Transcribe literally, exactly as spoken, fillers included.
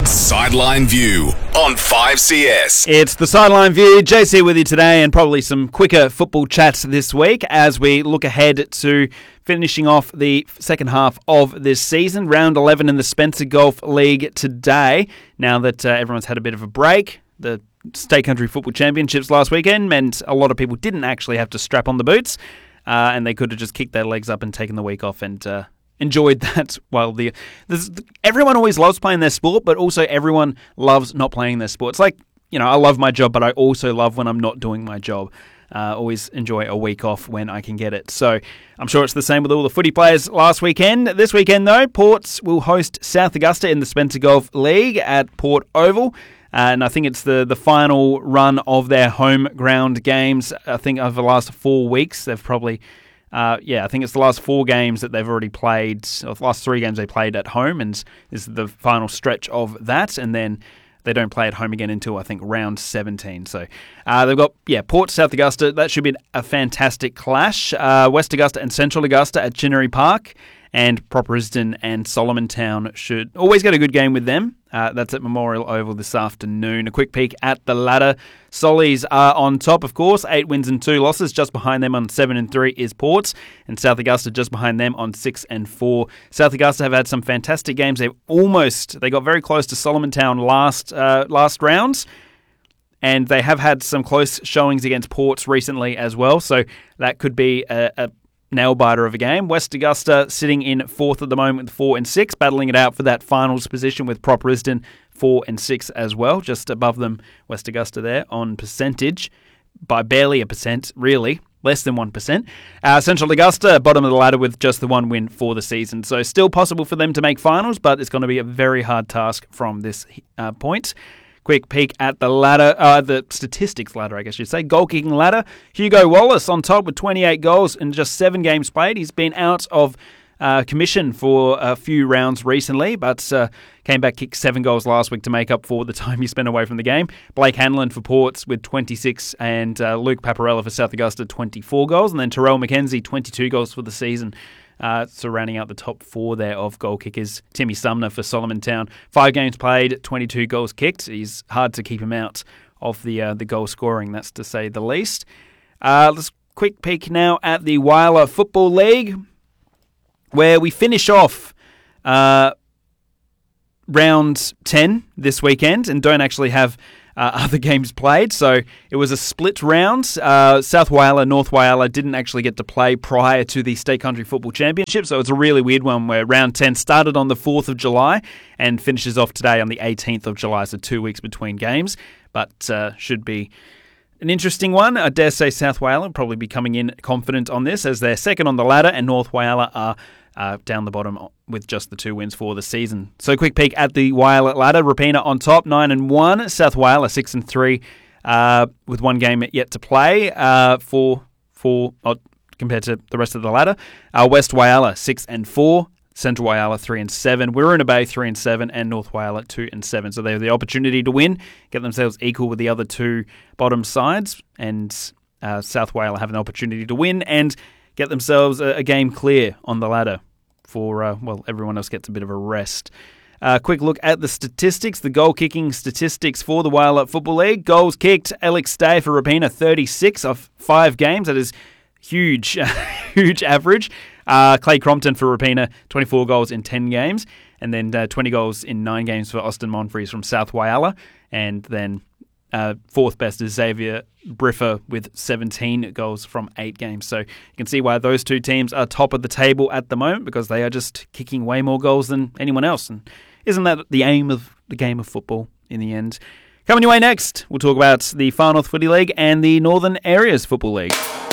Sideline View on five C S. It's the Sideline View. J C with you today, and probably some quicker football chats this week as we look ahead to finishing off the second half of this season. Round eleven in the Spencer Golf League today. Now that uh, everyone's had a bit of a break, the State Country Football Championships last weekend meant a lot of people didn't actually have to strap on the boots, uh, and they could have just kicked their legs up and taken the week off and uh, enjoyed that. While the everyone always loves playing their sport, but also everyone loves not playing their sport. It's like, you know, I love my job, but I also love when I'm not doing my job. Uh, always enjoy a week off when I can get it. So I'm sure it's the same with all the footy players last weekend. This weekend, though, Ports will host South Augusta in the Spencer Golf League at Port Oval. Uh, and I think it's the, the final run of their home ground games. I think over the last four weeks, they've probably... Uh, yeah, I think it's the last four games that they've already played, or the last three games they played at home, and this is the final stretch of that, and then they don't play at home again until, I think, round seventeen. So uh, they've got, yeah, Port, South Augusta. That should be a fantastic clash. Uh, West Augusta and Central Augusta at Chinnery Park, and Prop Risdon and Solomon Town should always get a good game with them. Uh, that's at Memorial Oval this afternoon. A quick peek at the ladder. Sollies are on top, of course. Eight wins and two losses. Just behind them on seven and three is Ports, and South Augusta just behind them on six and four. South Augusta have had some fantastic games. They almost they got very close to Solomon Town last uh, last rounds, and they have had some close showings against Ports recently as well. So that could be a, a nail-biter of a game. West Augusta sitting in fourth at the moment with four and six, battling it out for that finals position with Prop Risdon four and six as well. Just above them, West Augusta there on percentage by barely a percent, really. Less than one percent. Uh, Central Augusta, bottom of the ladder with just the one win for the season. So still possible for them to make finals, but it's going to be a very hard task from this uh, point. Quick peek at the ladder, uh, the statistics ladder, I guess you'd say. Goal kicking ladder. Hugo Wallace on top with twenty-eight goals in just seven games played. He's been out of uh, commission for a few rounds recently, but uh, came back, kicked seven goals last week to make up for the time he spent away from the game. Blake Hanlon for Ports with twenty-six, and uh, Luke Paparella for South Augusta, twenty-four goals. And then Terrell McKenzie, twenty-two goals for the season. Uh, so rounding out the top four there of goal kickers. Timmy Sumner for Solomon Town. Five games played, twenty-two goals kicked. He's hard to keep him out of the uh, the goal scoring, that's to say the least. Uh, let's quick peek now at the Whyalla Football League, where we finish off uh, round ten this weekend and don't actually have Uh, other games played, so it was a split round. Uh, South Whyalla, North Whyalla didn't actually get to play prior to the State Country Football Championship, so it's a really weird one where round ten started on the fourth of July and finishes off today on the eighteenth of July, so two weeks between games, but uh, should be an interesting one. I dare say South Whyalla will probably be coming in confident on this as they're second on the ladder, and North Whyalla are Uh, down the bottom with just the two wins for the season. So quick peek at the Whyalla ladder. Rapina on top, nine and one. South Whyalla six and three, uh, with one game yet to play uh, for for uh, compared to the rest of the ladder. Uh, West Whyalla six and four. Central Whyalla three and seven. Wirrina Bay three and seven, and North Whyalla two and seven. So they have the opportunity to win, get themselves equal with the other two bottom sides, and uh, South Whyalla have an opportunity to win and get themselves a, a game clear on the ladder for, uh, well, everyone else gets a bit of a rest. Uh, quick look at the statistics, the goal-kicking statistics for the Whyalla Football League. Goals kicked, Alex Day for Rapina, thirty-six of five games. That is huge, huge average. Uh, Clay Crompton for Rapina, twenty-four goals in ten games. And then uh, twenty goals in nine games for Austin Monfries from South Whyalla. And then Uh, fourth best is Xavier Briffer with seventeen goals from eight games. So you can see why those two teams are top of the table at the moment, because they are just kicking way more goals than anyone else. And isn't that the aim of the game of football in the end? Coming your way next, we'll talk about the Far North Footy League and the Northern Areas Football League.